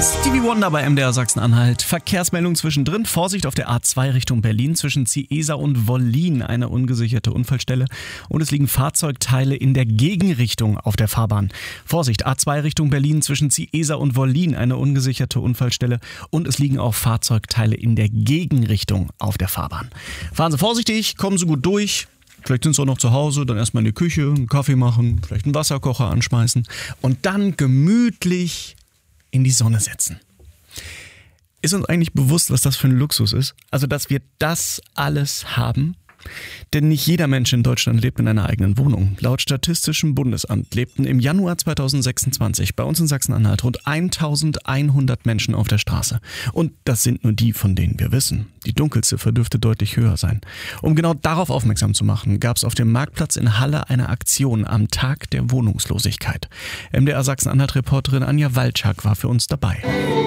Stevie Wonder bei MDR Sachsen-Anhalt. Verkehrsmeldung zwischendrin. Vorsicht auf der A2 Richtung Berlin zwischen Ciesa und Wollin. Eine ungesicherte Unfallstelle. Und es liegen Fahrzeugteile in der Gegenrichtung auf der Fahrbahn. Vorsicht, A2 Richtung Berlin zwischen Ciesa und Wollin. Eine ungesicherte Unfallstelle. Und es liegen auch Fahrzeugteile in der Gegenrichtung auf der Fahrbahn. Fahren Sie vorsichtig, kommen Sie gut durch. Vielleicht sind Sie auch noch zu Hause, dann erstmal in die Küche, einen Kaffee machen, vielleicht einen Wasserkocher anschmeißen und dann gemütlich in die Sonne setzen. Ist uns eigentlich bewusst, was das für ein Luxus ist? Also, dass wir das alles haben? Denn nicht jeder Mensch in Deutschland lebt in einer eigenen Wohnung. Laut Statistischem Bundesamt lebten im Januar 2026 bei uns in Sachsen-Anhalt rund 1100 Menschen auf der Straße. Und das sind nur die, von denen wir wissen. Die Dunkelziffer dürfte deutlich höher sein. Um genau darauf aufmerksam zu machen, gab es auf dem Marktplatz in Halle eine Aktion am Tag der Wohnungslosigkeit. MDR Sachsen-Anhalt-Reporterin Anja Walczak war für uns dabei.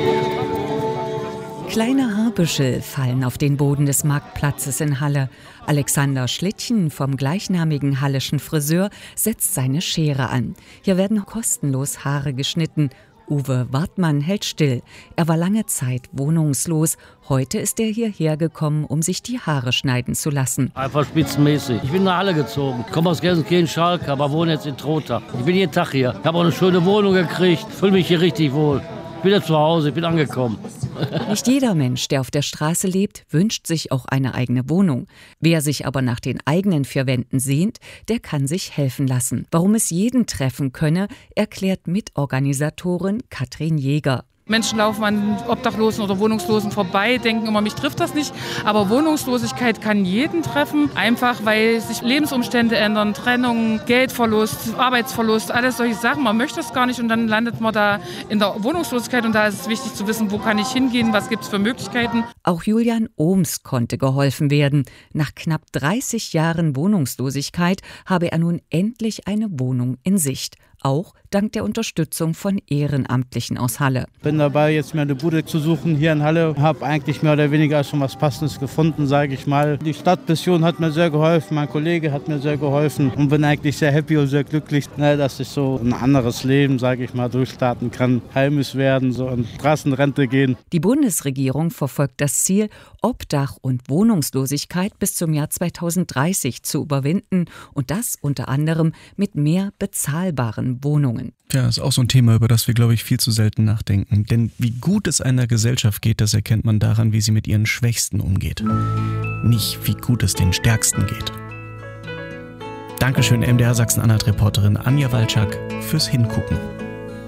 Kleine Haarbüschel fallen auf den Boden des Marktplatzes in Halle. Alexander Schlittchen vom gleichnamigen halleschen Friseur setzt seine Schere an. Hier werden kostenlos Haare geschnitten. Uwe Wartmann hält still. Er war lange Zeit wohnungslos. Heute ist er hierher gekommen, um sich die Haare schneiden zu lassen. Einfach spitzenmäßig. Ich bin nach Halle gezogen. Ich komme aus Gelsenkirchen-Schalke, aber wohne jetzt in Trotha. Ich bin jeden Tag hier. Ich habe auch eine schöne Wohnung gekriegt. Fühle mich hier richtig wohl. Ich bin jetzt zu Hause, ich bin angekommen. Nicht jeder Mensch, der auf der Straße lebt, wünscht sich auch eine eigene Wohnung. Wer sich aber nach den eigenen vier Wänden sehnt, der kann sich helfen lassen. Warum es jeden treffen könne, erklärt Mitorganisatorin Katrin Jäger. Menschen laufen an Obdachlosen oder Wohnungslosen vorbei, denken immer, mich trifft das nicht. Aber Wohnungslosigkeit kann jeden treffen, einfach weil sich Lebensumstände ändern, Trennung, Geldverlust, Arbeitsverlust, alles solche Sachen. Man möchte es gar nicht und dann landet man da in der Wohnungslosigkeit und da ist es wichtig zu wissen, wo kann ich hingehen, was gibt es für Möglichkeiten. Auch Julian Ohms konnte geholfen werden. Nach knapp 30 Jahren Wohnungslosigkeit habe er nun endlich eine Wohnung in Sicht. Auch dank der Unterstützung von Ehrenamtlichen aus Halle. Bin dabei, jetzt mir eine Bude zu suchen hier in Halle. Habe eigentlich mehr oder weniger schon was Passendes gefunden, sage ich mal. Die Stadtmission hat mir sehr geholfen, mein Kollege hat mir sehr geholfen und bin eigentlich sehr happy und sehr glücklich, dass ich so ein anderes Leben, sage ich mal, durchstarten kann, heimisch werden, so in Straßenrente gehen. Die Bundesregierung verfolgt das Ziel, Obdach und Wohnungslosigkeit bis zum Jahr 2030 zu überwinden und das unter anderem mit mehr bezahlbaren Wohnungen. Ja, ist auch so ein Thema, über das wir, glaube ich, viel zu selten nachdenken. Denn wie gut es einer Gesellschaft geht, das erkennt man daran, wie sie mit ihren Schwächsten umgeht. Nicht, wie gut es den Stärksten geht. Dankeschön, MDR Sachsen-Anhalt-Reporterin Anja Walczak, fürs Hingucken.